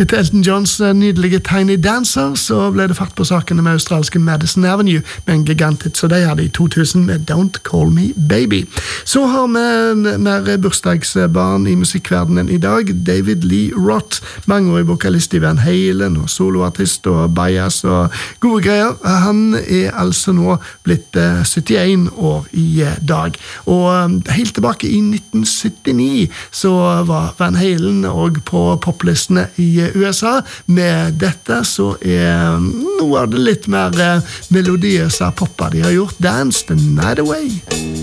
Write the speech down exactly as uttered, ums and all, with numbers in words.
Etter Elton Johns nydelige Tiny Dancer så ble det fatt på sakene med australske Madison Avenue med en giganthit, så de hadde i to tusen med Don't Call Me Baby. Så har vi mer bursdagsbarn i musikkverdenen i dag. David Lee Roth, mangeårig vokalist i Van Halen og soloartist og bias og gode greier. Han er altså nå blitt syttien år i dag. Og helt tilbake i nitten syttini så var Van Halen og på poplistene i U S A. Med dette så er noe av det litt mer melodiøse poppa de har gjort. Dance the Night Away.